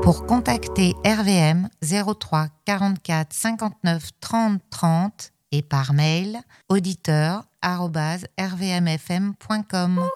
Pour contacter RVM 03 44 59 30 30 et par mail auditeur@rvmfm.com.